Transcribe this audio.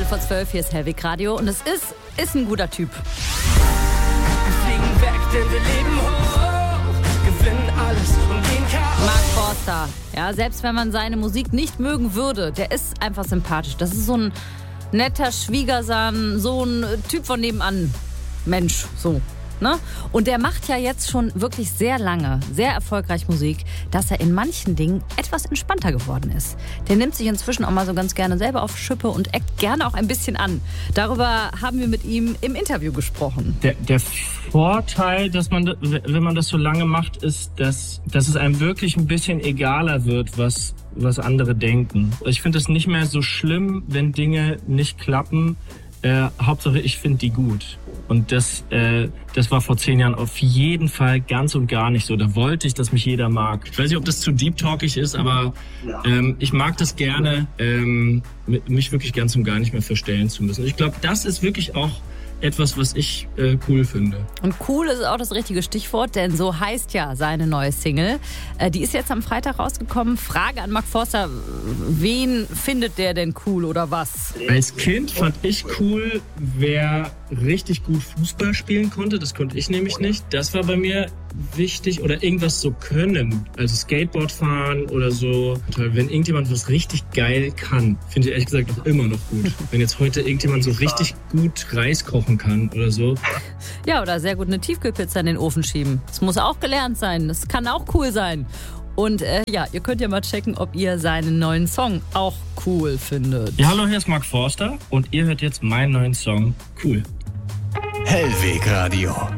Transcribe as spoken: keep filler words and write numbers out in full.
Viertel vor zwölf, hier ist Hellweg Radio und es ist, ist ein guter Typ. Wir fliegen weg, denn wir leben hoch, gewinnen alles und gehen Chaos. Mark Forster, ja, selbst wenn man seine Musik nicht mögen würde, der ist einfach sympathisch. Das ist so ein netter Schwiegersohn, so ein Typ von nebenan. Mensch, so. Ne? Und der macht ja jetzt schon wirklich sehr lange, sehr erfolgreich Musik, dass er in manchen Dingen etwas entspannter geworden ist. Der nimmt sich inzwischen auch mal so ganz gerne selber auf Schippe und eckt gerne auch ein bisschen an. Darüber haben wir mit ihm im Interview gesprochen. Der, der Vorteil, dass man, wenn man das so lange macht, ist, dass, dass es einem wirklich ein bisschen egaler wird, was, was andere denken. Ich finde es nicht mehr so schlimm, wenn Dinge nicht klappen. Äh, Hauptsache, ich finde die gut. Und das, äh, das war vor zehn Jahren auf jeden Fall ganz und gar nicht so. Da wollte ich, dass mich jeder mag. Ich weiß nicht, ob das zu deep-talkig ist, aber ähm, ich mag das gerne, ähm, mich wirklich ganz und gar nicht mehr verstellen zu müssen. Ich glaube, das ist wirklich auch etwas, was ich äh, cool finde. Und cool ist auch das richtige Stichwort, denn so heißt ja seine neue Single. Äh, die ist jetzt am Freitag rausgekommen. Frage an Mark Forster, wen findet der denn cool oder was? Als Kind fand ich cool, wer richtig gut Fußball spielen konnte. Das konnte ich nämlich nicht. Das war bei mir wichtig. Oder irgendwas so können. Also Skateboard fahren oder so. Wenn irgendjemand was richtig geil kann, finde ich ehrlich gesagt auch immer noch gut. Wenn jetzt heute irgendjemand so richtig gut Reis kochen kann oder so. Ja, oder sehr gut eine Tiefkühlpizza in den Ofen schieben. Das muss auch gelernt sein. Das kann auch cool sein. Und äh, ja, ihr könnt ja mal checken, ob ihr seinen neuen Song auch cool findet. Ja, hallo, hier ist Mark Forster und ihr hört jetzt meinen neuen Song Cool. Hellweg Radio.